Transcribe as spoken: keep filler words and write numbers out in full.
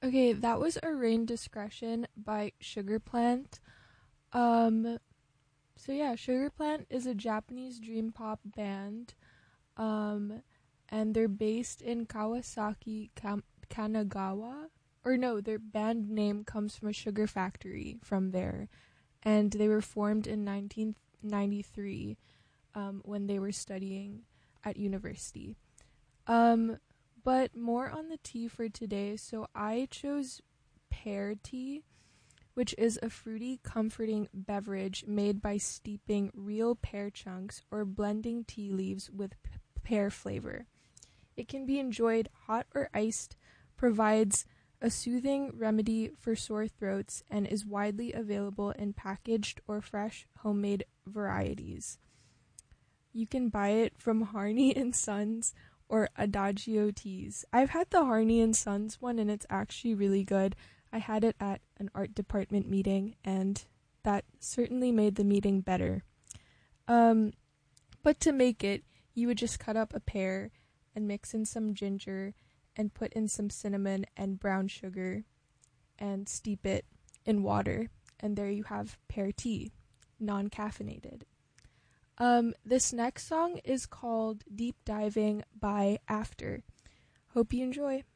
Okay, that was A Rain Discretion by Sugar Plant. Um, so yeah, Sugar Plant is a Japanese dream pop band. Um, and they're based in Kawasaki, Kam- Kanagawa. Or no, their band name comes from a sugar factory from there. And they were formed in nineteen ninety-three um, when they were studying at university. Um, but more on the tea for today. So I chose pear tea, which is a fruity, comforting beverage made by steeping real pear chunks or blending tea leaves with p- pear flavor. It can be enjoyed hot or iced, provides a soothing remedy for sore throats, and is widely available in packaged or fresh homemade varieties. You can buy it from Harney and Sons or Adagio Teas. I've had the Harney and Sons one and it's actually really good. I had it at an art department meeting and that certainly made the meeting better. Um, but to make it, you would just cut up a pear and mix in some ginger and put in some cinnamon and brown sugar and steep it in water. And there you have pear tea, non-caffeinated. Um, this next song is called Deep Diving by After. Hope you enjoy.